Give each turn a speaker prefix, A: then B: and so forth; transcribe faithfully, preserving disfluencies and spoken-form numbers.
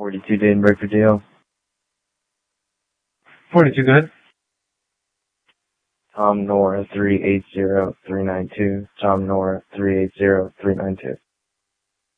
A: forty-two Dayton Breakford Deal.
B: forty-two, go ahead.
A: Tom Nora three eight zero three nine two. Tom Nora three eight zero three nine two.